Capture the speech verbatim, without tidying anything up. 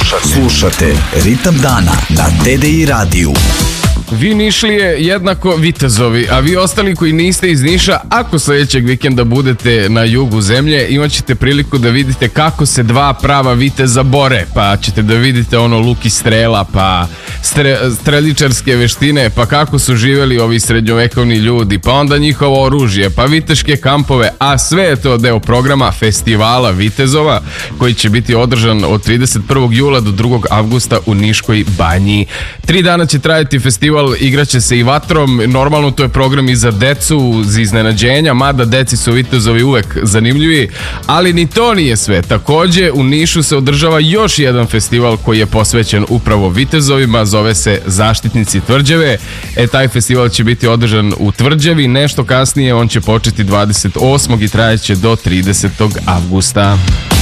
Slušate, slušate Ritam dana na T D I radiju. Vi Nišlije jednako vitezovi, a vi ostali koji niste iz Niša, ako sljedećeg vikenda budete na jugu zemlje, imat ćete priliku da vidite kako se dva prava viteza bore, pa ćete da vidite ono luk i strela, pa stre, streličarske veštine, pa kako su živjeli ovi srednjovekovni ljudi, pa onda njihovo oružje, pa viteške kampove, a sve je to deo programa Festivala vitezova, koji će biti održan od trideset prvog jula do drugog avgusta u Niškoj banji. Tri dana će trajati festival, igraće se i vatrom, normalno to je program i za decu, za iznenađenja, mada deci su vitezovi uvek zanimljivi, ali ni to nije sve. Takođe u Nišu se održava još jedan festival koji je posvećen upravo vitezovima, zove se Zaštitnici tvrđave. E, taj festival će biti održan u Tvrđavi, nešto kasnije on će početi dvadeset osmog i trajeće do tridesetog avgusta.